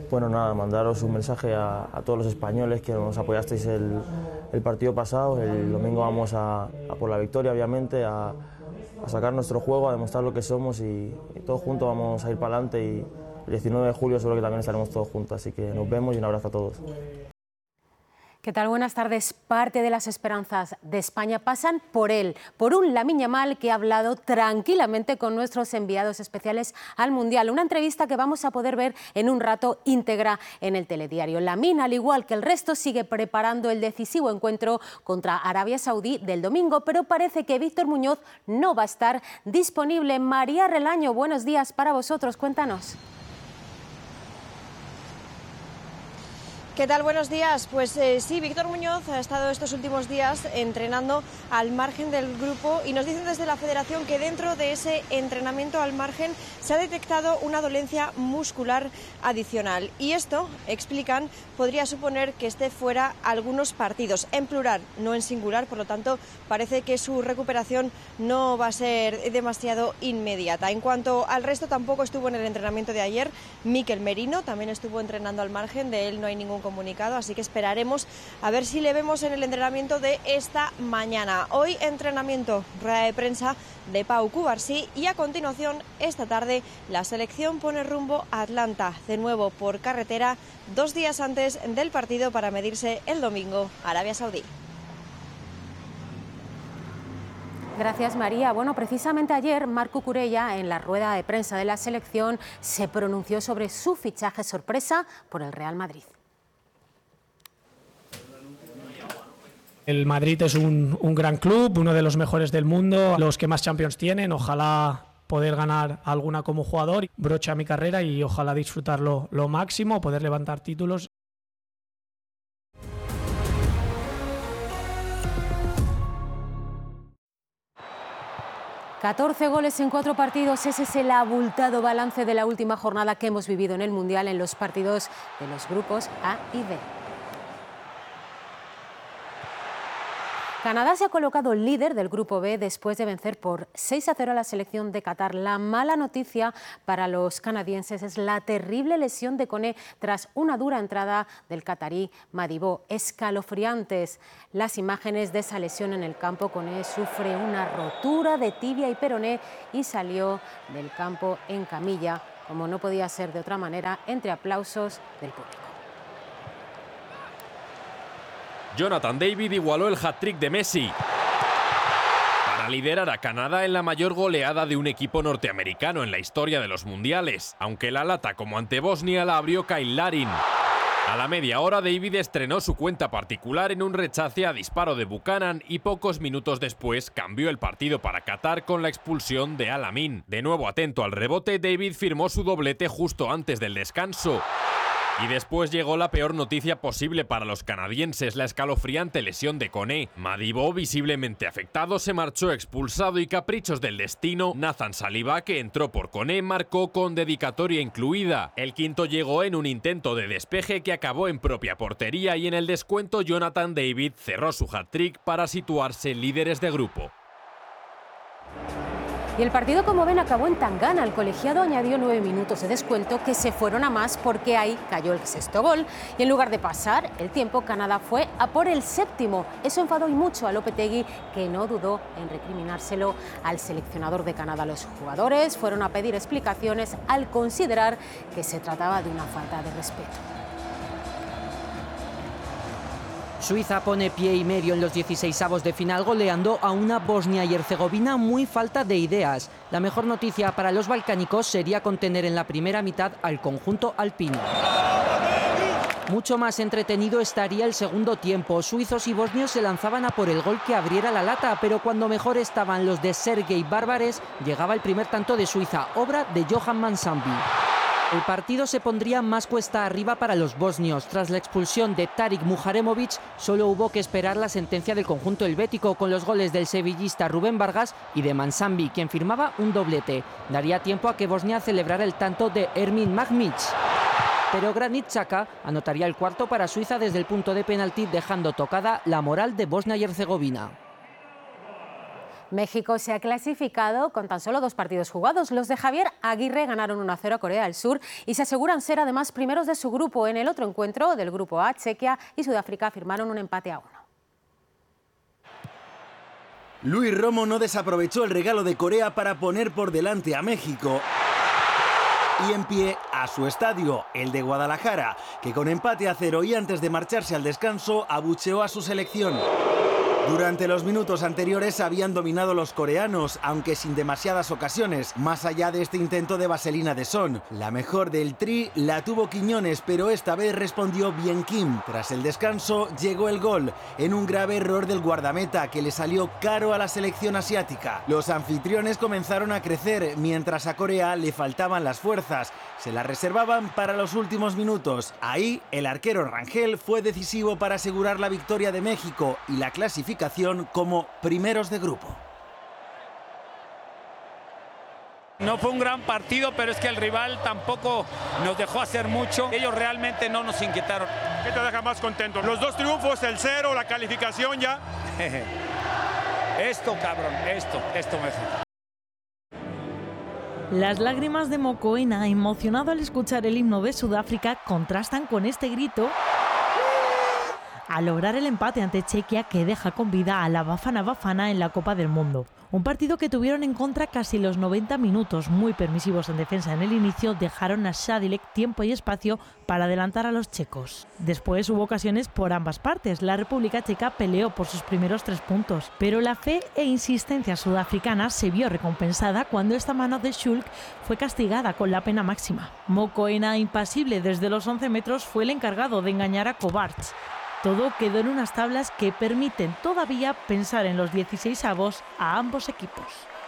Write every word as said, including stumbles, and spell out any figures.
Bueno, nada, mandaros un mensaje a, a todos los españoles que nos apoyasteis el, el partido pasado. El domingo vamos a, a por la victoria, obviamente, a, a sacar nuestro juego, a demostrar lo que somos y, y todos juntos vamos a ir para adelante. Y el diecinueve de julio seguro que también estaremos todos juntos, así que nos vemos y un abrazo a todos. ¿Qué tal? Buenas tardes. Parte de las esperanzas de España pasan por él, por un Lamine Yamal que ha hablado tranquilamente con nuestros enviados especiales al Mundial. Una entrevista que vamos a poder ver en un rato íntegra en el telediario. Lamine, al igual que el resto, sigue preparando el decisivo encuentro contra Arabia Saudí del domingo, pero parece que Víctor Muñoz no va a estar disponible. María Relaño, buenos días para vosotros. Cuéntanos. ¿Qué tal? Buenos días. Pues eh, sí, Víctor Muñoz ha estado estos últimos días entrenando al margen del grupo y nos dicen desde la Federación que dentro de ese entrenamiento al margen se ha detectado una dolencia muscular adicional. Y esto, explican, podría suponer que esté fuera algunos partidos, en plural, no en singular, por lo tanto parece que su recuperación no va a ser demasiado inmediata. En cuanto al resto, tampoco estuvo en el entrenamiento de ayer. Mikel Merino también estuvo entrenando al margen, de él no hay ningún comunicado, así que esperaremos a ver si le vemos en el entrenamiento de esta mañana. Hoy entrenamiento, rueda de prensa de Pau Cubarsí y a continuación esta tarde la selección pone rumbo a Atlanta, de nuevo por carretera, dos días antes del partido para medirse el domingo a Arabia Saudí. Gracias, María. Bueno, precisamente ayer Marc Cucurella, en la rueda de prensa de la selección, se pronunció sobre su fichaje sorpresa por el Real Madrid. El Madrid es un, un gran club, uno de los mejores del mundo, los que más Champions tienen. Ojalá poder ganar alguna como jugador, brocha mi carrera y ojalá disfrutarlo lo máximo, poder levantar títulos. catorce goles en cuatro partidos, ese es el abultado balance de la última jornada que hemos vivido en el Mundial en los partidos de los grupos A y B. Canadá se ha colocado líder del Grupo B después de vencer por seis a cero a la selección de Qatar. La mala noticia para los canadienses es la terrible lesión de Koné tras una dura entrada del catarí Madibo. Escalofriantes las imágenes de esa lesión en el campo. Koné sufre una rotura de tibia y peroné y salió del campo en camilla, como no podía ser de otra manera, entre aplausos del público. Jonathan David igualó el hat-trick de Messi para liderar a Canadá en la mayor goleada de un equipo norteamericano en la historia de los mundiales, aunque la lata como ante Bosnia la abrió Kyle Larin. A la media hora, David estrenó su cuenta particular en un rechace a disparo de Buchanan y pocos minutos después cambió el partido para Qatar con la expulsión de Al-Amin. De nuevo atento al rebote, David firmó su doblete justo antes del descanso. Y después llegó la peor noticia posible para los canadienses, la escalofriante lesión de Koné. Madibo, visiblemente afectado, se marchó expulsado y caprichos del destino. Nathan Saliba, que entró por Koné, marcó con dedicatoria incluida. El quinto llegó en un intento de despeje que acabó en propia portería y en el descuento Jonathan David cerró su hat-trick para situarse líderes de grupo. Y el partido, como ven, acabó en tangana. El colegiado añadió nueve minutos de descuento que se fueron a más porque ahí cayó el sexto gol. Y en lugar de pasar el tiempo, Canadá fue a por el séptimo. Eso enfadó y mucho a Lopetegui, que no dudó en recriminárselo al seleccionador de Canadá. Los jugadores fueron a pedir explicaciones al considerar que se trataba de una falta de respeto. Suiza pone pie y medio en los dieciseisavos de final goleando a una Bosnia y Herzegovina muy falta de ideas. La mejor noticia para los balcánicos sería contener en la primera mitad al conjunto alpino. Mucho más entretenido estaría el segundo tiempo. Suizos y bosnios se lanzaban a por el gol que abriera la lata, pero cuando mejor estaban los de Sergei Bárbares, llegaba el primer tanto de Suiza, obra de Johan Mansambi. El partido se pondría más cuesta arriba para los bosnios. Tras la expulsión de Tarik Muharemovic, solo hubo que esperar la sentencia del conjunto helvético con los goles del sevillista Rubén Vargas y de Mansambi, quien firmaba un doblete. Daría tiempo a que Bosnia celebrara el tanto de Ermin Magmic. Pero Granit Xhaka anotaría el cuarto para Suiza desde el punto de penalti, dejando tocada la moral de Bosnia y Herzegovina. México se ha clasificado con tan solo dos partidos jugados. Los de Javier Aguirre ganaron uno a cero a Corea del Sur y se aseguran ser además primeros de su grupo. En el otro encuentro del grupo A, Chequia y Sudáfrica firmaron un empate a uno. Luis Romo no desaprovechó el regalo de Corea para poner por delante a México y en pie a su estadio, el de Guadalajara, que con empate a cero y antes de marcharse al descanso abucheó a su selección. Durante los minutos anteriores habían dominado los coreanos, aunque sin demasiadas ocasiones, más allá de este intento de vaselina de Son. La mejor del Tri la tuvo Quiñones, pero esta vez respondió bien Kim. Tras el descanso llegó el gol, en un grave error del guardameta que le salió caro a la selección asiática. Los anfitriones comenzaron a crecer, mientras a Corea le faltaban las fuerzas. Se las reservaban para los últimos minutos. Ahí, el arquero Rangel fue decisivo para asegurar la victoria de México y la clasificación como primeros de grupo. No fue un gran partido, pero es que el rival tampoco nos dejó hacer mucho. Ellos realmente no nos inquietaron. ¿Qué te deja más contento? Los dos triunfos, el cero, la calificación ya. Esto, cabrón, esto, esto México. Las lágrimas de Mokoena, emocionado al escuchar el himno de Sudáfrica, contrastan con este grito a lograr el empate ante Chequia, que deja con vida a la Bafana Bafana en la Copa del Mundo. Un partido que tuvieron en contra casi los noventa minutos, muy permisivos en defensa en el inicio, dejaron a Sadilek tiempo y espacio para adelantar a los checos. Después hubo ocasiones por ambas partes. La República Checa peleó por sus primeros tres puntos, pero la fe e insistencia sudafricana se vio recompensada cuando esta mano de Schulk fue castigada con la pena máxima. Mokoena, impasible desde los once metros, fue el encargado de engañar a Kovacs. Todo quedó en unas tablas que permiten todavía pensar en los dieciseisavos a ambos equipos.